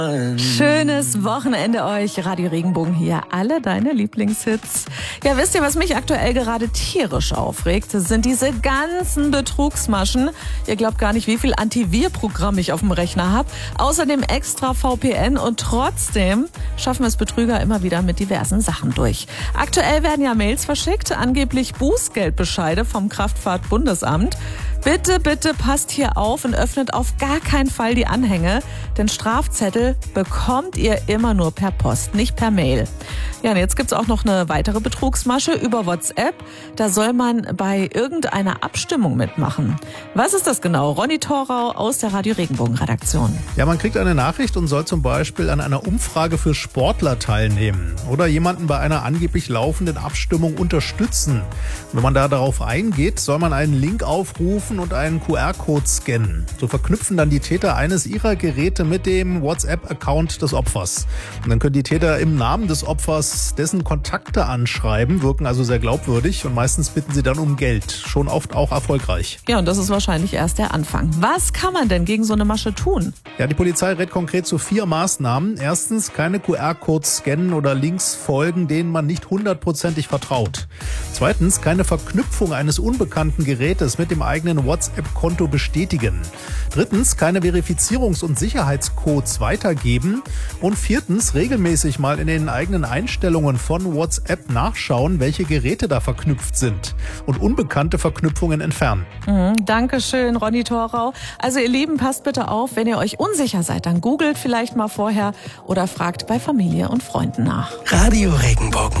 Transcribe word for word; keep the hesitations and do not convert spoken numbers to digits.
Schönes Wochenende euch. Radio Regenbogen hier. Alle deine Lieblingshits. Ja, wisst ihr, was mich aktuell gerade tierisch aufregt? Das sind diese ganzen Betrugsmaschen. Ihr glaubt gar nicht, wie viel Antivirprogramm ich auf dem Rechner habe. Außerdem extra V P N und trotzdem schaffen es Betrüger immer wieder mit diversen Sachen durch. Aktuell werden ja Mails verschickt, angeblich Bußgeldbescheide vom Kraftfahrtbundesamt. Bitte, bitte passt hier auf und öffnet auf gar keinen Fall die Anhänge, denn Strafzettel bekommt ihr immer nur per Post, nicht per Mail. Ja, und jetzt gibt's auch noch eine weitere Betrugsmasche über WhatsApp. Da soll man bei irgendeiner Abstimmung mitmachen. Was ist das genau? Ronny Thorau aus der Radio Regenbogen Redaktion. Ja, man kriegt eine Nachricht und soll zum Beispiel an einer Umfrage für Sportler teilnehmen oder jemanden bei einer angeblich laufenden Abstimmung unterstützen. Und wenn man da darauf eingeht, soll man einen Link aufrufen und einen Q R-Code scannen. So verknüpfen dann die Täter eines ihrer Geräte mit dem WhatsApp-Account des Opfers. Und dann können die Täter im Namen des Opfers dessen Kontakte anschreiben, wirken also sehr glaubwürdig und meistens bitten sie dann um Geld. Schon oft auch erfolgreich. Ja, und das ist wahrscheinlich erst der Anfang. Was kann man denn gegen so eine Masche tun? Ja, die Polizei rät konkret zu vier Maßnahmen. Erstens, keine Q R-Codes scannen oder Links folgen, denen man nicht hundertprozentig vertraut. Zweitens, keine Verknüpfung eines unbekannten Gerätes mit dem eigenen WhatsApp-Konto bestätigen. Drittens, keine Verifizierungs- und Sicherheitscodes weitergeben. Und viertens, regelmäßig mal in den eigenen Einstellungen von WhatsApp nachschauen, welche Geräte da verknüpft sind und unbekannte Verknüpfungen entfernen. Mhm, Dankeschön, Ronny Thorau. Also ihr Lieben, passt bitte auf, wenn ihr euch unsicher seid, dann googelt vielleicht mal vorher oder fragt bei Familie und Freunden nach. Radio Regenbogen.